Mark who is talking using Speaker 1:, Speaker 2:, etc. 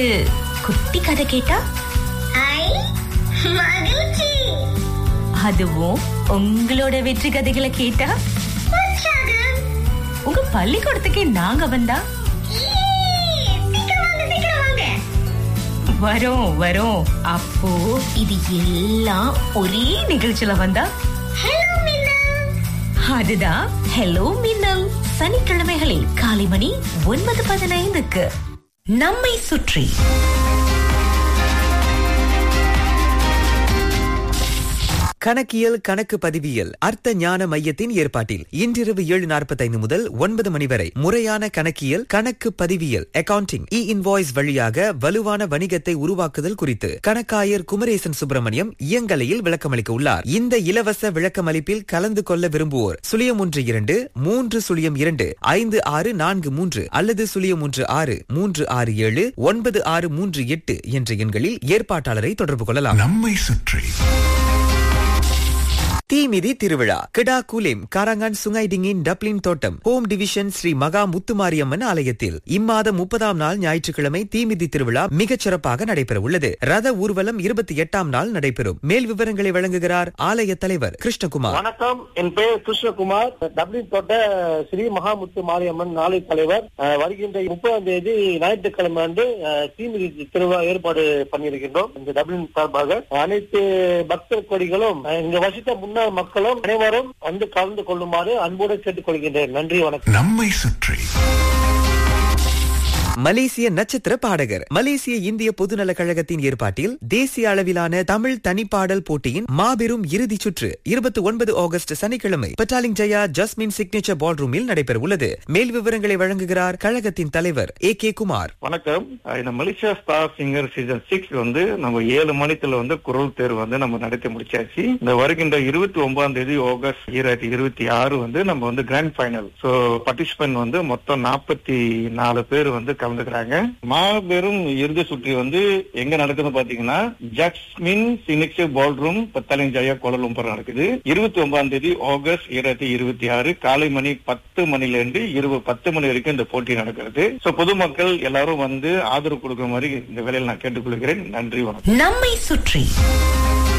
Speaker 1: குட்டி கதை கேட்டா
Speaker 2: ஐ மகிழ்ச்சி.
Speaker 1: அதுவும் உங்களோட வெற்றி கதைகளை கேட்டா
Speaker 2: உற்சாகம்.
Speaker 1: உங்க பள்ளிக்கூடத்துக்கே நாங்க வந்தா
Speaker 2: சீக்கிரம் வாங்க, சீக்கிரம் வாங்க.
Speaker 1: வரோம் வரோம். அப்போ இது எல்லாம் ஒரே நிகழ்ச்சியில வந்தா
Speaker 2: ஹலோ மீனா.
Speaker 1: அதுதான் ஹலோ மின்னல். சனிக்கிழமைகளில் காலை மணி 9:15 நம்மை சுற்றி.
Speaker 3: கணக்கியல் கணக்கு பதிவியல் அர்த்த ஞான மையத்தின் ஏற்பாட்டில் இன்றிரவு 7:45 முதல் 9 மணி வரை முறையான கணக்கியல் கணக்கு பதிவியல் அக்கவுண்டிங் இன்வாய்ஸ் வழியாக வலுவான வணிகத்தை உருவாக்குதல் குறித்து கணக்காயர் குமரேசன் சுப்பிரமணியம் இயங்கலையில் விளக்கமளிக்க உள்ளார். இந்த இலவச விளக்கமளிப்பில் கலந்து கொள்ள விரும்புவோர் 012-25643 அல்லது 016-367-9638 என்ற எண்களில் ஏற்பாட்டாளரை தொடர்பு கொள்ளலாம்.
Speaker 4: நம்மை சுற்றி
Speaker 3: தீமிதி திருவிழா கிடாகுலேம் காரங்கான் சுங்கைடிங்கின் டப்ளின் தோட்டம் ஹோம் டிவிஷன் ஸ்ரீ மகா முத்துமாரியம்மன் ஆலயத்தில் இம்மாதம் 30ஆம் நாள் ஞாயிற்றுக்கிழமை தீமிதி திருவிழா மிகச் சிறப்பாக நடைபெற உள்ளது. ரத ஊர்வலம் 28ஆம் நாள் நடைபெறும். மேல் விவரங்களை வழங்குகிறார் ஆலய தலைவர் கிருஷ்ணகுமார்.
Speaker 5: வணக்கம், என் பெயர் கிருஷ்ணகுமார். டப்ளின் தோட்ட ஸ்ரீ மகாமுத்து மாரியம்மன் ஆலய தலைவர். வருகின்ற 30ஆம் தேதி ஞாயிற்றுக்கிழமை அன்று தீமிதி திருவிழா ஏற்பாடு பண்ணியிருக்கின்றோம். இந்த டப்ளின் சார்பாக அனைத்து பக்தர் கொடிகளும் இங்கு வசித்த முன்னாள் மக்களும் அனைவரும் வந்து கலந்து கொள்ளுமாறு அன்போடு கேட்டுக் கொள்கின்றேன். நன்றி, வணக்கம்.
Speaker 4: நம்மை சுற்றி
Speaker 3: மலேசிய நட்சத்திர பாடகர் மலேசிய இந்திய பொதுநல கழகத்தின் ஏற்பாட்டில் தேசிய அளவிலான தமிழ் தனிப்பாடல் போட்டியின் மாபெரும் இறுதிச் சுற்று 29 ஆகஸ்ட் சனிக்கிழமை பட்டாலிங் ஜயா ஜஸ்மின் சிக்னேச்சர் பால்ரூமில் நடைபெற உள்ளது. மேல் விவரங்களை வழங்குகிறார் கழகத்தின் தலைவர் AK குமார்.
Speaker 6: வணக்கம். இந்த மலேசியா ஸ்டார் சிங்கர் சீசன் 6 வந்து நம்ம 7 மணித்துல வந்து குரல் தேர்வு வந்து நம்ம நடத்தி முடிச்சாச்சு. இந்த வருகின்ற 29ஆம் தேதி ஆகஸ்ட் 2026 வந்து நம்ம வந்து கிராண்ட் ஃபைனல். சோ பார்ட்டிசிபென்ட் வந்து மொத்தம் 44 பேர் வந்து கலந்துக்கிறாங்க. மாபெரும் இறுதி சுற்று வந்து எங்க நடக்குதுன்னு பாத்தீங்கன்னா ஜஸ்மின் சிக்னேச்சர் பால்ரூம் பத்தாலிங் ஜயா கோலாலம்பூர் நடக்குது. 29ஆம் தேதி ஆகஸ்ட் 2026 காலை மணி 10 மணிலிருந்து இரவு 10 மணி வரைக்கும் இந்த போட்டி நடக்கிறது. சோ பொதுமக்கள் எல்லாரும் வந்து ஆதரவு கொடுக்கிற மாதிரி இந்த வேலையில் நான் கேட்டுக்கொள்கிறேன். நன்றி, வணக்கம்.
Speaker 1: நம்மை சுற்றி